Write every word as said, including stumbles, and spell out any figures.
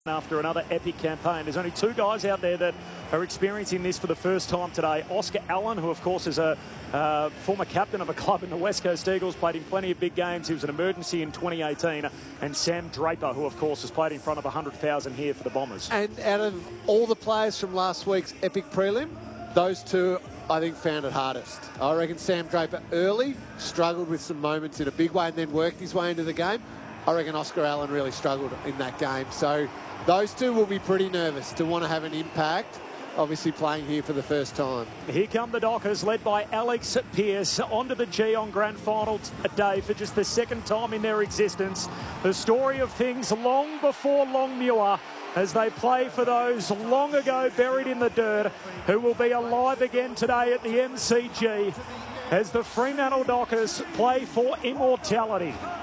After another epic campaign. There's only two guys out there that are experiencing this for the first time today. Oscar Allen, who of course is a uh, former captain of a club in the West Coast Eagles, played in plenty of big games. He was an emergency in twenty eighteen. And Sam Draper, who of course has played in front of one hundred thousand here for the Bombers. And out of all the players from last week's epic prelim, those two I think found it hardest. I reckon Sam Draper early struggled with some moments in a big way and then worked his way into the game. I reckon Oscar Allen really struggled in that game. So those two will be pretty nervous to want to have an impact, obviously playing here for the first time. Here come the Dockers, led by Alex Pearce, onto the G on Grand Final day for just the second time in their existence. The story of things long before Longmuir, as they play for those long ago buried in the dirt, who will be alive again today at the M C G, as the Fremantle Dockers play for immortality.